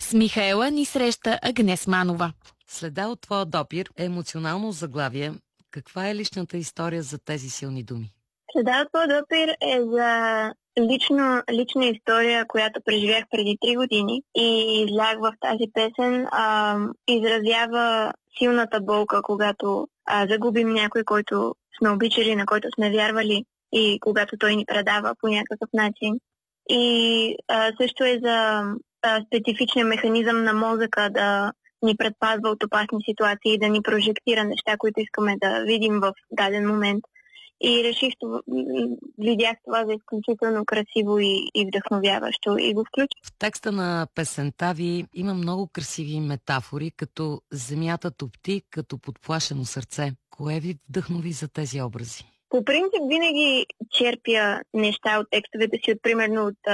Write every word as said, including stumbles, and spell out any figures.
С Михаела ни среща Агнес Манова. Следа от твоя допир е емоционално заглавие. Каква е личната история за тези силни думи? Следа от твоя допир е за лично, лична история, която преживях преди три години и излях в тази песен. А, изразява силната болка, когато а, загубим някой, който сме обичали, на който сме вярвали и когато той ни предава по някакъв начин. И а, също е за а, специфичен механизъм на мозъка да ни предпазва от опасни ситуации и да ни прожектира неща, които искаме да видим в даден момент. И реших, това, видях това за изключително красиво и, и вдъхновяващо и го включих. В текста на песента ви има много красиви метафори, като земята топти, като подплашено сърце. Кое ви вдъхнови за тези образи? По принцип винаги черпя неща от текстовете си, от примерно от